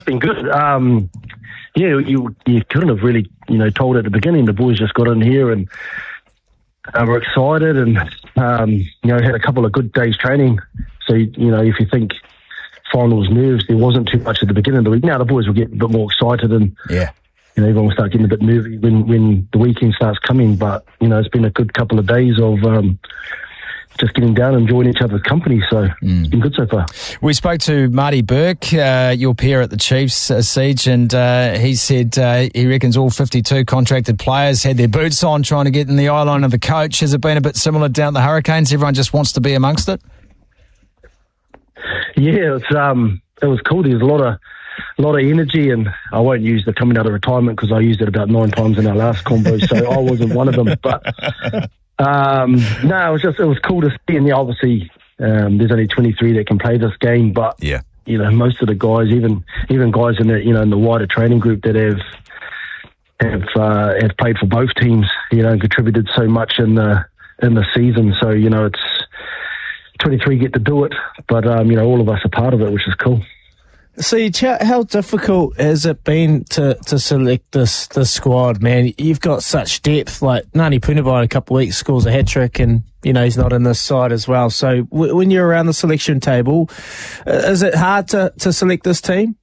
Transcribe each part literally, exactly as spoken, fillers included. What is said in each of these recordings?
been good. Um, yeah, you you couldn't have really, you know, told at the beginning. The boys just got in here and uh, were excited, and um, you know, had a couple of good days training. So you know, if you think finals nerves, there wasn't too much at the beginning of the week. Now the boys will get a bit more excited, and yeah, you know, everyone will start getting a bit nervy when when the weekend starts coming. But you know, it's been a good couple of days of Um, just getting down and enjoying each other's company, so mm. it's been good so far. We spoke to Marty Burke, uh, your peer at the Chiefs, uh, Siege, and uh, he said uh, he reckons all fifty-two contracted players had their boots on trying to get in the eye line of the coach. Has it been a bit similar down at the Hurricanes? Everyone just wants to be amongst it? Yeah, it's um, it was cool. There's a lot of a lot of energy, and I won't use the coming out of retirement because I used it about nine times in our last combo, so I wasn't one of them, but... Um, no, it was just it was cool to see, and yeah, obviously um, there's only twenty-three that can play this game, but yeah, you know, most of the guys, even even guys in the you know in the wider training group that have have uh, have played for both teams, you know, and contributed so much in the in the season. So you know, it's twenty-three get to do it, but um, you know, all of us are part of it, which is cool. See, how difficult has it been to, to select this this squad, man? You've got such depth. Like Ngani Punivai in a couple of weeks scores a hat trick, and you know he's not in this side as well. So w- when you're around the selection table, uh, is it hard to, to select this team?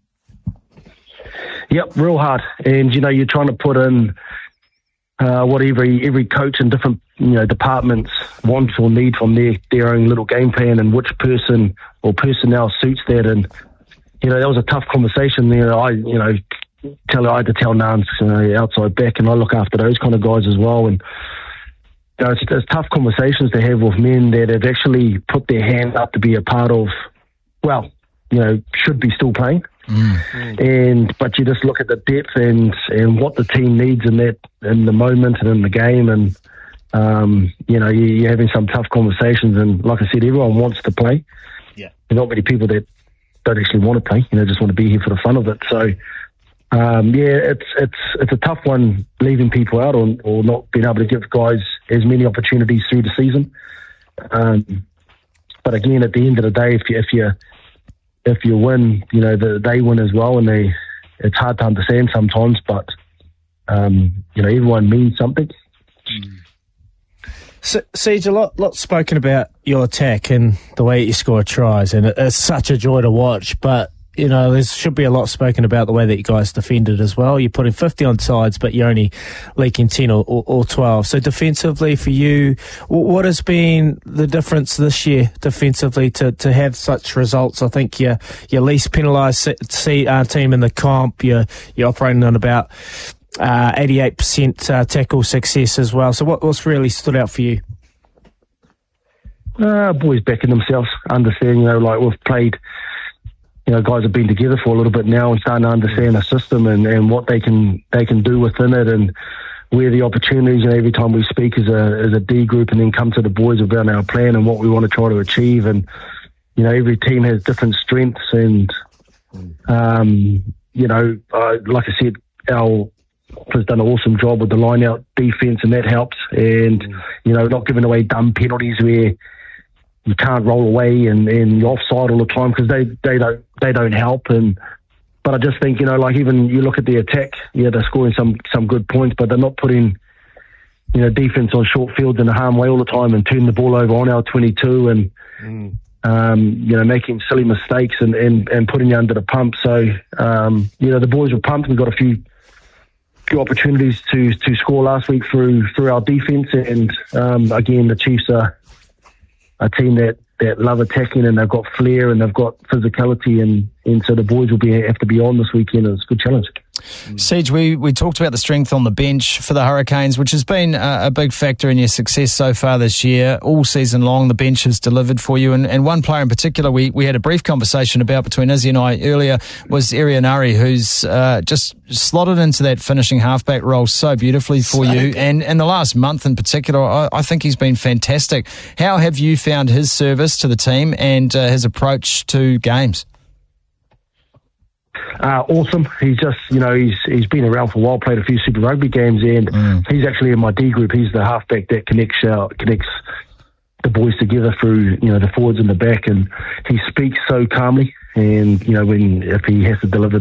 Yep, real hard. And you know you're trying to put in uh, what every every coach in different you know departments wants or need from their their own little game plan, and which person or personnel suits that. And you know, that was a tough conversation. You know, I, you know, tell I had to tell Nance, you know, outside back, and I look after those kind of guys as well. And you know, it's, it's tough conversations to have with men that have actually put their hand up to be a part of, well, you know, should be still playing. Mm. And but you just look at the depth and and what the team needs in that in the moment and in the game, and um, you know, you, you're having some tough conversations. And like I said, everyone wants to play. Yeah, there's not many people that don't actually want to play, you know, just want to be here for the fun of it. So, um, yeah, it's it's it's a tough one leaving people out or, or not being able to give guys as many opportunities through the season. Um, but again, at the end of the day, if you if you if you win, you know, the, they win as well, and they it's hard to understand sometimes, but um, you know, everyone means something. Mm. So, Siege, a lot, lot spoken about your attack and the way you score tries, and it, it's such a joy to watch. But you know, there should be a lot spoken about the way that you guys defended as well. You're putting fifty on sides, but you're only leaking ten or, or, or twelve. So defensively for you, what has been the difference this year defensively to, to have such results? I think you're your least penalised uh, team in the comp. You're you're operating on about Uh, eighty-eight percent uh, tackle success as well. So what, what's really stood out for you? Uh, boys backing themselves, understanding, you know, like we've played, you know, guys have been together for a little bit now and starting to understand the system and, and what they can they can do within it, and where the opportunities. And every time we speak as a as a D group and then come to the boys about our plan and what we want to try to achieve. And, you know, every team has different strengths, and, um, you know, uh, like I said, our has done an awesome job with the line-out defence, and that helps. And, mm. you know, not giving away dumb penalties where you can't roll away and, and you're offside all the time, because they, they don't they don't help. And but I just think, you know, like even you look at the attack, yeah, they're scoring some, some good points, but they're not putting, you know, defence on short fields in a harm way all the time and turning the ball over on our twenty-two and, mm. um, you know, making silly mistakes and, and, and putting you under the pump. So, um, you know, the boys were pumped. We got a few few opportunities to to score last week through through our defence, and um, again, the Chiefs are a team that, that love attacking, and they've got flair and they've got physicality, and, and so the boys will be have to be on this weekend. It's a good challenge. Siege, we, we talked about the strength on the bench for the Hurricanes, which has been a, a big factor in your success so far this year. All season long, the bench has delivered for you. And, and one player in particular we, we had a brief conversation about between Izzy and I earlier was Irianari, who's uh, just slotted into that finishing halfback role so beautifully for so you. Good. And in the last month in particular, I, I think he's been fantastic. How have you found his service to the team and uh, his approach to games? Uh, awesome. He's just, you know, he's he's been around for a while, played a few Super Rugby games, and mm. he's actually in my D group. He's the halfback that connects uh, connects the boys together through, you know, the forwards and the back, and he speaks so calmly. And, you know, when if he has to deliver